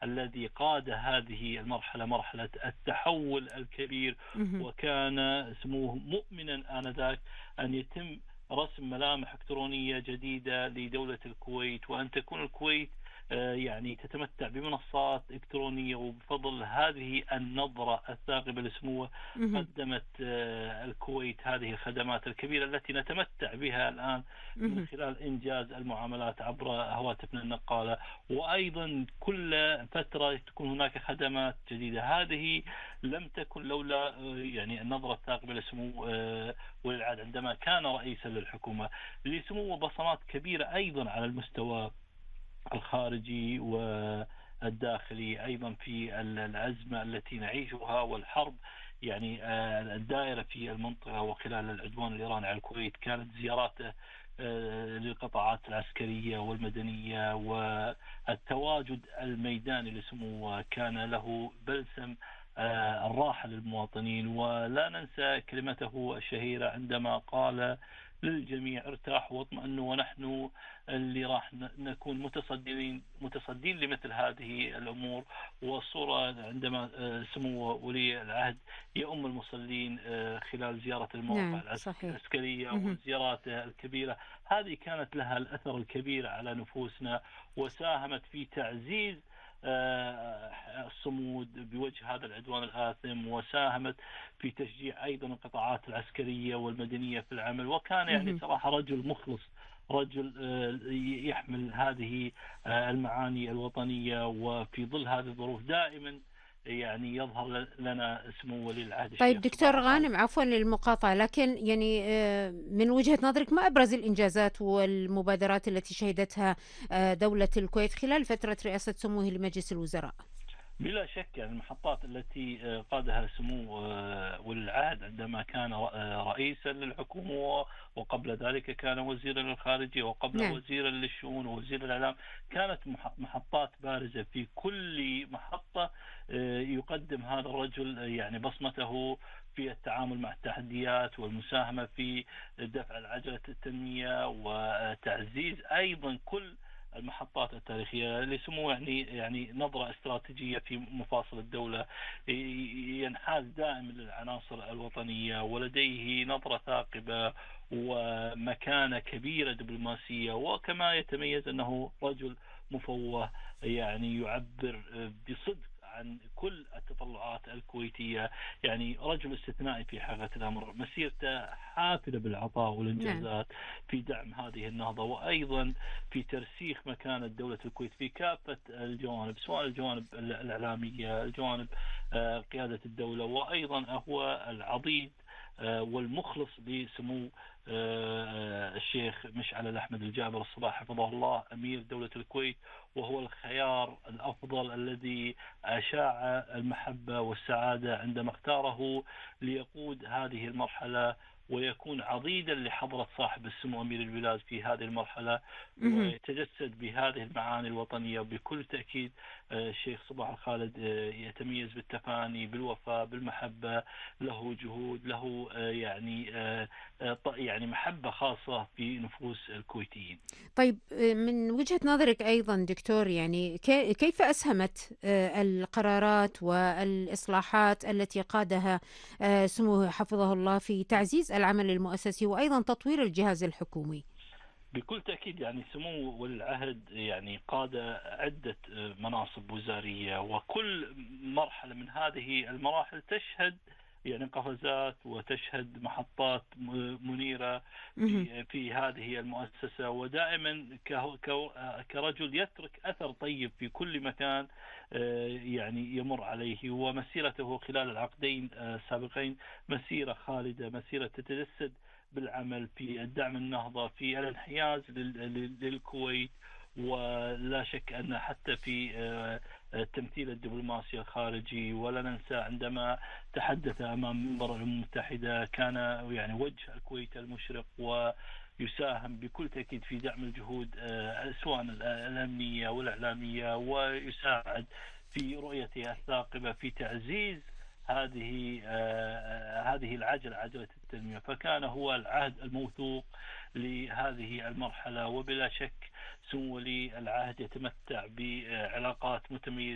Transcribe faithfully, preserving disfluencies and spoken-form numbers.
الذي قاد هذه المرحلة، مرحلة التحول الكبير، مهم. وكان سموه مؤمنا آنذاك أن يتم رسم ملامح إلكترونية جديدة لدولة الكويت، وأن تكون الكويت يعني تتمتع بمنصات إلكترونية. وبفضل هذه النظرة الثاقبة لسموه مهم. قدمت الكويت هذه الخدمات الكبيرة التي نتمتع بها الآن من مهم. خلال إنجاز المعاملات عبر هواتفنا النقالة. وأيضا كل فترة تكون هناك خدمات جديدة. هذه لم تكن لولا يعني النظرة الثاقبة لسمو ولي العهد عندما كان رئيسا للحكومة. لسموه بصمات كبيرة أيضا على المستوى الخارجي والداخلي، أيضا في الأزمة التي نعيشها والحرب يعني الدائرة في المنطقة وخلال العدوان الإيراني على الكويت. كانت زياراته للقطاعات العسكرية والمدنية والتواجد الميداني لسموه كان له بلسم الراحة للمواطنين. ولا ننسى كلمته الشهيرة عندما قال للجميع ارتاحوا واطمئنوا ونحن اللي راح نكون متصدرين متصدين لمثل هذه الأمور. والصورة عندما سمو ولي العهد يؤم المصلين خلال زيارة المواقع نعم صحيح. العسكرية مهم. وزياراته الكبيرة، هذه كانت لها الأثر الكبير على نفوسنا وساهمت في تعزيز الصمود بوجه هذا العدوان الآثم، وساهمت في تشجيع أيضا القطاعات العسكرية والمدنية في العمل. وكان يعني مهم. صراحة رجل مخلص، رجل يحمل هذه المعاني الوطنية. وفي ظل هذه الظروف دائما يعني يظهر لنا اسمه ولي العهد طيب الشيخ صباح دكتور الخالد. غانم، عفوا للمقاطعة، لكن يعني من وجهة نظرك ما أبرز الإنجازات والمبادرات التي شهدتها دولة الكويت خلال فترة رئاسة سموه لمجلس الوزراء؟ بلا شك يعني المحطات التي قادها سمو ولي العهد عندما كان رئيسا للحكومة، وقبل ذلك كان وزيرا للخارجية، وقبل نعم. وزيرا للشؤون ووزير الإعلام، كانت محطات بارزة. في كل محطة يقدم هذا الرجل يعني بصمته في التعامل مع التحديات والمساهمة في دفع العجلة التنمية وتعزيز أيضا كل المحطات التاريخية لسمو يعني يعني نظرة استراتيجية في مفاصل الدولة. ينحاز دائما للعناصر الوطنية ولديه نظرة ثاقبة ومكانة كبيرة دبلوماسية. وكما يتميز أنه رجل مفوه يعني يعبر بصدق عن كل التطلعات الكويتية. يعني رجل استثنائي في حقيقة الأمر. مسيرته حافلة بالعطاء نعم. والإنجازات في دعم هذه النهضة، وأيضا في ترسيخ مكانة دولة الكويت في كافة الجوانب، سواء الجوانب الإعلامية، الجوانب قيادة الدولة. وأيضا هو العضيد والمخلص لسمو الشيخ مشعل الأحمد الجابر الصباح حفظه الله أمير دولة الكويت، وهو الخيار الأفضل الذي أشاع المحبة والسعادة عندما اختاره ليقود هذه المرحلة ويكون عضيدا لحضرة صاحب السمو أمير البلاد في هذه المرحلة، مهم. ويتجسد بهذه المعاني الوطنية. بكل تأكيد الشيخ صباح الخالد يتميز بالتفاني، بالوفاء، بالمحبة، له جهود، له يعني يعني محبة خاصة في نفوس الكويتيين. طيب من وجهة نظرك أيضا دكتور، يعني كيف أسهمت القرارات والإصلاحات التي قادها سموه حفظه الله في تعزيز العمل المؤسسي وأيضا تطوير الجهاز الحكومي؟ بكل تأكيد يعني سمو ولي العهد يعني قاد عدة مناصب وزارية، وكل مرحلة من هذه المراحل تشهد يعني قفزات وتشهد محطات منيرة في في هذه المؤسسة. ودائما كرجل يترك أثر طيب في كل مكان يعني يمر عليه. ومسيرته خلال العقدين السابقين مسيرة خالدة، مسيرة تتجسد بالعمل في الدعم النهضة، في الانحياز للكويت. ولا شك أن حتى في التمثيل الدبلوماسي الخارجي، ولا ننسى عندما تحدث أمام منبر الأمم المتحدة كان يعني وجه الكويت المشرق، ويساهم بكل تأكيد في دعم الجهود سواء الأمنية والإعلامية، ويساعد في رؤيته الثاقبة في تعزيز هذه هذه العجلة، عجلة التنمية. فكان هو العهد الموثوق لهذه المرحلة. وبلا شك سمو ولي العهد يتمتع بعلاقات متميزة